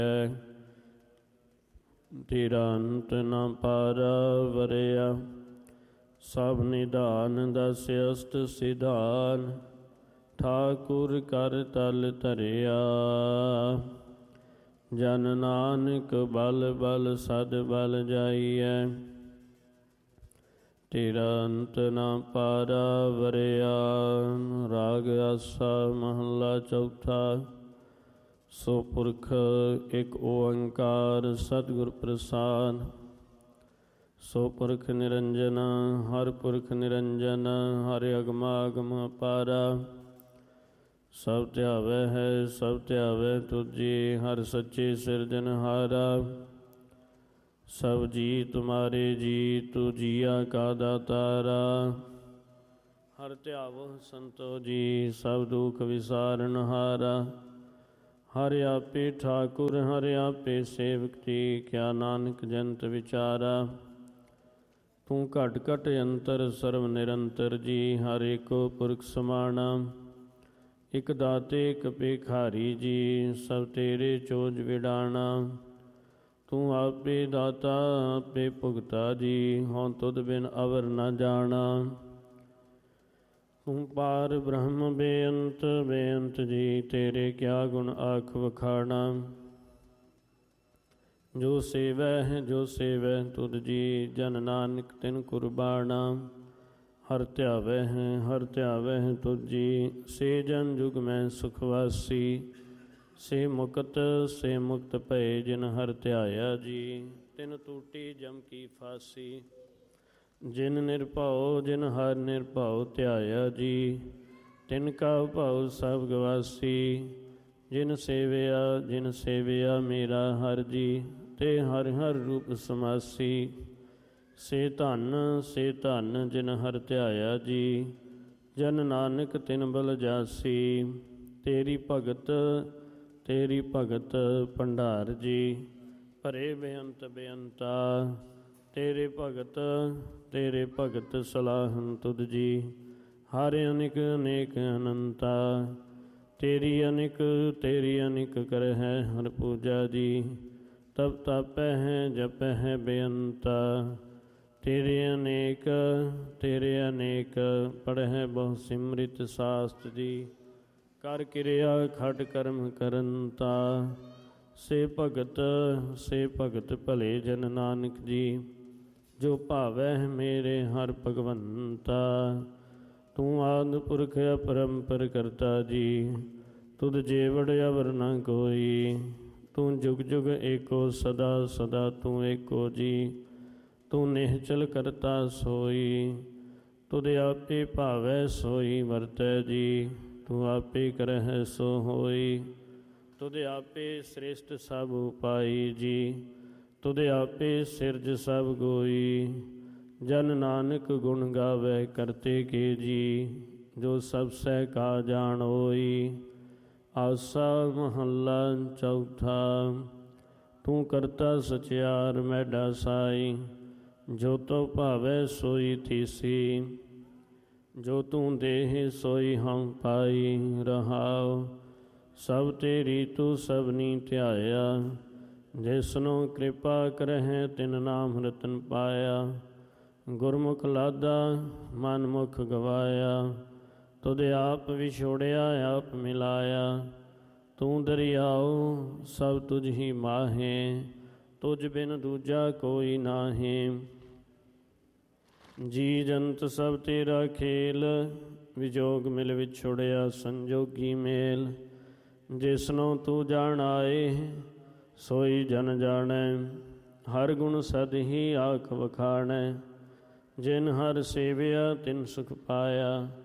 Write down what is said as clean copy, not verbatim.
ਤੇਰਾ ਅੰਤ ਨ ਪਾਰਾ ਵਰਿਆ। ਸਭ ਨਿਧਾਨ ਦਸ ਅਸ਼ਟ ਸਿਧਾਨ, ਠਾਕੁਰ ਕਰ ਤਲ ਧਰਿਆ। ਜਨ ਨਾਨਕ ਬਲ ਬਲ ਸਦ ਬਲ ਜਾਈਐ। ਤੇਰਾ ਅੰਤ ਨ ਪਾਰਾ ਵਰਿਆ। ਰਾਗ ਆਸਾ ਮਹੱਲਾ ਚੌਥਾ। ਸੋ ਪੁਰਖ ਇੱਕ ਓੰਕਾਰ ਸਤਿਗੁਰ ਪ੍ਰਸਾਦ। ਸੋ ਪੁਰਖ ਨਿਰੰਜਨ ਹਰ ਪੁਰਖ ਨਿਰੰਜਨ, ਹਰਿ ਅਗਮਾਗਮ ਅਪਾਰਾ। ਸਭ ਧਿਆਵੈ ਹੈ ਸਭ ਧਿਆਵੈ ਤੁਝੀ, ਹਰਿ ਸੱਚੇ ਸਿਰਜਨਹਾਰਾ। ਸਭ ਜੀ ਤੁਮਾਰੇ ਜੀ, ਤੂ ਜੀਆ ਕਾ ਦਾਤਾਰਾ। ਹਰਿ ਧਿਆਵੋ ਸੰਤੋ ਜੀ, ਸਭ ਦੁਖ ਵਿਸਾਰਨਹਾਰਾ। ਹਰਿ ਆਪੇ ਠਾਕੁਰ ਹਰਿ ਆਪੇ ਸੇਵਕ ਜੀ, ਕਿਆ ਨਾਨਕ ਜੰਤ ਵਿਚਾਰਾ। ਤੂੰ ਘਟ ਘਟ ਅੰਤਰ ਸਰਵ ਨਿਰੰਤਰ ਜੀ, ਹਰ ਏਕੋ ਪੁਰਖ ਸਮਾਣਾ। ਇਕ ਦਾਤੇ ਇਕ ਭਿਖਾਰੀ ਜੀ, ਸਭ ਤੇਰੇ ਚੋਜ ਵਿਡਾਣਾ। ਤੂੰ ਆਪੇ ਦਾਤਾ ਆਪੇ ਭੁਗਤਾ ਜੀ, ਹਉ ਤੁਧ ਬਿਨ ਅਵਰ ਨ ਜਾਣਾ। ਤੂੰ ਪਾਰ ਬ੍ਰਹਮ ਬੇਅੰਤ ਬੇਅੰਤ ਜੀ, ਤੇਰੇ ਕਿਆ ਗੁਣ ਆਖ ਵਖਾਣਾ। ਜੋ ਸੇਵੈ ਤੁਧ ਜੀ, ਜਨ ਨਾਨਕ ਤਿਨ ਕੁਰਬਾਣਾ। ਹਰਿ ਧਿਆਵੈ ਹੈ ਤੁਧ ਜੀ, ਸੇ ਜਨ ਜੁਗ ਮੈਂ ਸੁਖਵਾਸੀ। ਸੇ ਮੁਕਤ ਭਏ, ਜਿਨ ਹਰਿ ਧਿਆਇਆ ਜੀ, ਤਿਨ ਟੂਟੀ ਜਮ ਕੀ ਫਾਸੀ। ਜਿਨ ਨਿਰਭਉ ਜਿਨ ਹਰਿ ਨਿਰਭਉ ਧਿਆਇਆ ਜੀ, ਤਿਨ ਕਾ ਭਉ ਸਭ ਗਵਾਸੀ। ਜਿਨ ਸੇਵਿਆ ਮੇਰਾ ਹਰਿ ਜੀ, ਤੇ ਹਰਿ ਹਰਿ ਰੂਪ ਸਮਾਸੀ। ਸੇ ਧਨ ਜਿਨ ਹਰਿ ਧਿਆਇਆ ਜੀ, ਜਨ ਨਾਨਕ ਤਿਨ ਬਲ ਜਾਸੀ। ਤੇਰੀ ਭਗਤ ਭੰਡਾਰ ਜੀ, ਭਰੇ ਬੇਅੰਤ ਬੇਅੰਤਾ। ਤੇਰੇ ਭਗਤ ਸਲਾਹਨ ਤੁਧ ਜੀ, ਹਰਿ ਅਨੇਕ ਅਨੇਕ ਅਨੰਤਾ। ਤੇਰੀ ਅਨੇਕ ਕਰਹਿ ਹਰਿ ਪੂਜਾ ਜੀ, ਤਬ ਤਾਪੈ ਹੈ ਜਪੈ ਹੈ ਬੇਅੰਤਾ। ਤੇਰੇ ਅਨੇਕ ਪੜ੍ਹੈ ਬਹੁ ਸਿਮਰਿਤ ਸਾਸਤ ਜੀ, ਕਰ ਕਿਰਿਆ ਖਟ ਕਰਮ ਕਰੰਤਾ। ਸੇ ਭਗਤ ਭਲੇ ਜਨ ਨਾਨਕ ਜੀ, ਜੋ ਭਾਵੈ ਮੇਰੇ ਹਰਿ ਭਗਵੰਤਾ। ਤੂੰ ਆਦਿ ਪੁਰਖ ਅਪਰੰਪਰ ਕਰਤਾ ਜੀ, ਤੁਧ ਜੇਵੜ ਅਵਰ ਨ ਕੋਈ। ਤੂੰ ਜੁਗ ਜੁਗ ਏਕੋ ਸਦਾ ਸਦਾ ਤੂੰ ਏਕੋ ਜੀ, ਤੂੰ ਨਿਹਚਲ ਕਰਤਾ ਸੋਈ। ਤੁਧ ਆਪੇ ਭਾਵੈ ਸੋਈ ਵਰਤੈ ਜੀ, ਤੂੰ ਆਪੇ ਕਰਹਿ ਸੋ ਹੋਈ। ਤੁਧ ਆਪੇ ਸ੍ਰੇਸ਼ਟ ਸਭ ਉਪਾਈ ਜੀ, ਤੁਧ ਆਪੇ ਸਿਰਜ ਸਭ ਗੋਈ। ਜਨ ਨਾਨਕ ਗੁਣ ਗਾਵੈ ਕਰਤੇ ਕੇ ਜੀ, ਜੋ ਸਭ ਸਹਿ ਕਾ ਜਾਣ ਹੋਈ। ਆਸਾ ਮਹੱਲਾ ਚੌਥਾ। ਤੂੰ ਕਰਤਾ ਸਚਿਆਰ ਮੈਡਾ ਸਾਈ, ਜੋ ਤੋ ਭਾਵੈ ਸੋਈ ਥੀਸੀ। ਜੋ ਤੂੰ ਦੇਹ ਸੋਈ ਹਉ ਪਾਈ ਰਹਾਉ, ਸਭ ਤੇਰੀ ਤੂੰ ਸਭਨੀ ਧਿਆਇਆ। ਜਿਸਨੂੰ ਕਿਰਪਾ ਕਰਹਿ ਤਿਨ ਨਾਮ ਰਤਨ ਪਾਇਆ, ਗੁਰਮੁਖ ਲਾਦਾ ਮਨ ਮੁਖ ਗਵਾਇਆ। ਤੁਧ ਆਪ ਵਿਛੋੜਿਆ ਆਪ ਮਿਲਾਇਆ, ਤੂੰ ਦਰਿਆਉ ਸਭ ਤੁਝ ਹੀ ਮਾਹੇ। ਤੁਝ ਬਿਨ ਦੂਜਾ ਕੋਈ ਨਾਹੀਂ। ਜੀ ਜੰਤ ਸਭ ਤੇਰਾ ਖੇਲ, ਵਿਜੋਗ ਮਿਲ ਵਿਛੋੜਿਆ ਸੰਜੋਗੀ ਮੇਲ। ਜਿਸਨੂੰ ਤੂੰ ਜਾਣ ਆਏ, ਸੋਈ ਜਨ ਜਾਣੈ। ਹਰ ਗੁਣ ਸਦ ਹੀ ਆਖ ਵਖਾਣੈ, ਜਿਨ ਹਰਿ ਸੇਵਿਆ ਤਿਨ ਸੁਖ ਪਾਇਆ।